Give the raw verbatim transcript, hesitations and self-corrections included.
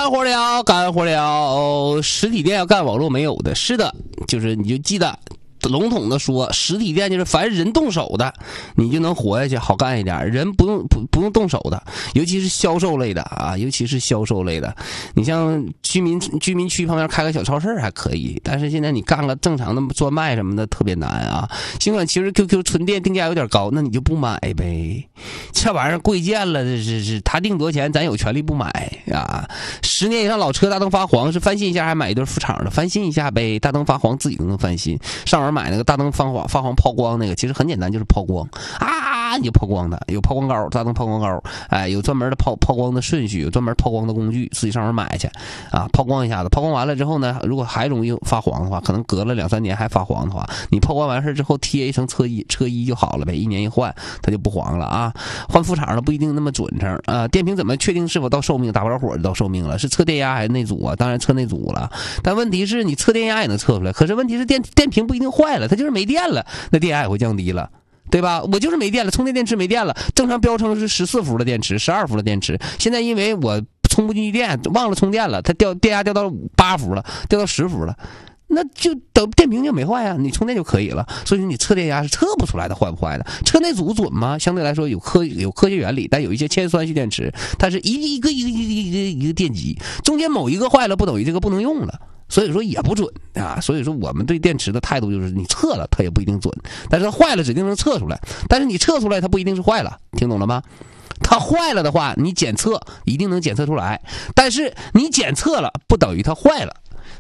干活了，干活了！实体店要干网络没有的，是的，就是你就记得。笼统的说，实体店就是凡人动手的，你就能活下去，好干一点。人不用不不用动手的，尤其是销售类的啊，尤其是销售类的。你像居民居民区旁边开个小超市还可以，但是现在你干个正常的专卖什么的特别难啊。尽管其实 Q Q 纯电定价有点高，那你就不买呗。这玩意儿贵贱了，这是是他定多少钱，咱有权利不买啊。十年以上老车大灯发黄，是翻新一下还买一对副厂的，翻新一下呗。大灯发黄自己都能翻新，上网买那个大灯发黄发黄抛光那个，其实很简单，就是抛光啊，你就抛光的，有抛光膏，大灯抛光膏，哎，有专门的抛抛光的顺序，有专门抛光的工具，自己上网买去啊，抛光一下子，抛光完了之后呢，如果还容易发黄的话，可能隔了两三年还发黄的话，你抛光完事之后贴一层车衣车衣就好了呗，一年一换它就不黄了啊。换副厂的不一定那么准成啊。电瓶怎么确定是否到寿命？打不着火就到寿命了，是测电压还是内阻啊？当然测内阻了，但问题是你测电压也能测出来，可是问题是电电瓶不一定坏了，它就是没电了，那电压也会降低了，对吧？我就是没电了，充电电池没电了，正常标称是十四伏的电池，十二伏的电池，现在因为我充不进去电，忘了充电了，它掉电压掉到八伏了，掉到十伏了，那就等电瓶就没坏啊，你充电就可以了。所以说你测电压是测不出来的坏不坏的。测内阻准吗？相对来说有科有科学原理，但有一些铅酸蓄电池，它是一个一个一个一个一个一个电极，中间某一个坏了不等于这个不能用了。所以说也不准啊，所以说我们对电池的态度就是你测了它也不一定准，但是它坏了指定能测出来，但是你测出来它不一定是坏了，听懂了吗？它坏了的话你检测一定能检测出来，但是你检测了不等于它坏了。